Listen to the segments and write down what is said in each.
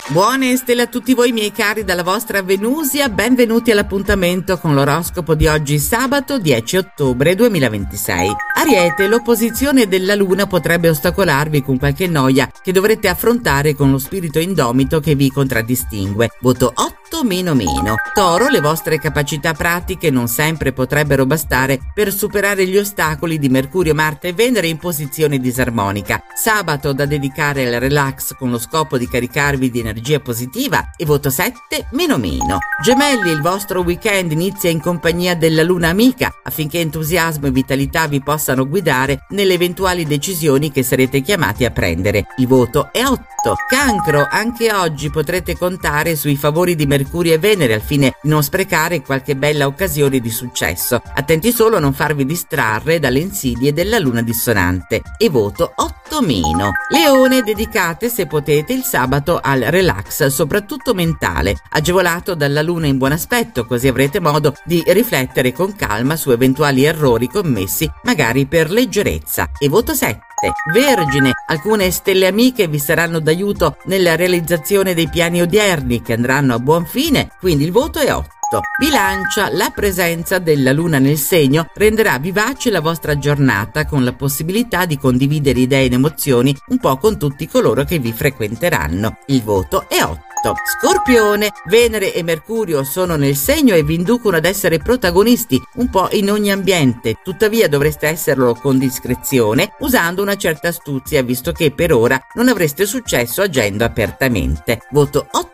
Buone stelle a tutti voi miei cari dalla vostra Venusia, benvenuti all'appuntamento con l'oroscopo di oggi sabato 10 ottobre 2026. Ariete, l'opposizione della luna potrebbe ostacolarvi con qualche noia che dovrete affrontare con lo spirito indomito che vi contraddistingue. Voto 8-. Toro, le vostre capacità pratiche non sempre potrebbero bastare per superare gli ostacoli di Mercurio, Marte e Venere in posizione disarmonica. Sabato da dedicare al relax con lo scopo di caricarvi di energia positiva e voto 7-. Gemelli, il vostro weekend inizia in compagnia della luna amica affinché entusiasmo e vitalità vi possano guidare nelle eventuali decisioni che sarete chiamati a prendere. Il voto è 8. Cancro, anche oggi potrete contare sui favori di Mercurio e Venere al fine di non sprecare qualche bella occasione di successo. Attenti solo a non farvi distrarre dalle insidie della luna dissonante. E voto 8-. Leone, dedicate se potete il sabato al relax, soprattutto mentale, agevolato dalla luna in buon aspetto, così avrete modo di riflettere con calma su eventuali errori commessi, magari per leggerezza. E voto 7. Vergine, alcune stelle amiche vi saranno d'aiuto nella realizzazione dei piani odierni che andranno a buon fine, quindi il voto è 8. Bilancia, la presenza della luna nel segno renderà vivace la vostra giornata con la possibilità di condividere idee ed emozioni un po' con tutti coloro che vi frequenteranno. Il voto è 8. Scorpione, Venere e Mercurio sono nel segno e vi inducono ad essere protagonisti un po' in ogni ambiente, tuttavia dovreste esserlo con discrezione, usando una certa astuzia, visto che per ora non avreste successo agendo apertamente. Voto 8-.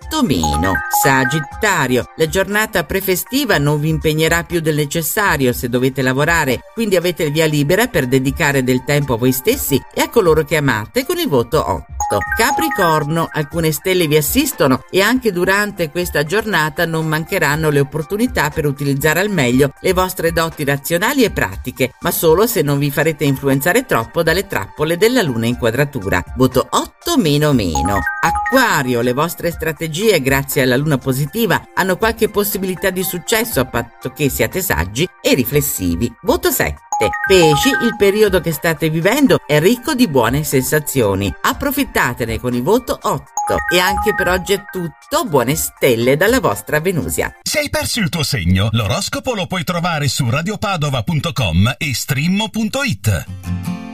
Sagittario, la giornata prefestiva non vi impegnerà più del necessario se dovete lavorare, quindi avete il via libera per dedicare del tempo a voi stessi e a coloro che amate con il voto 8. Capricorno, alcune stelle vi assistono e anche durante questa giornata non mancheranno le opportunità per utilizzare al meglio le vostre doti razionali e pratiche, ma solo se non vi farete influenzare troppo dalle trappole della luna in quadratura. Voto 8-. Acquario, le vostre strategie grazie alla luna positiva hanno qualche possibilità di successo a patto che siate saggi e riflessivi. Voto 7. Pesci, il periodo che state vivendo è ricco di buone sensazioni. Approfittatene con il voto 8. E anche per oggi è tutto. Buone stelle dalla vostra Venusia. Se hai perso il tuo segno, l'oroscopo lo puoi trovare su radiopadova.com e stream.it.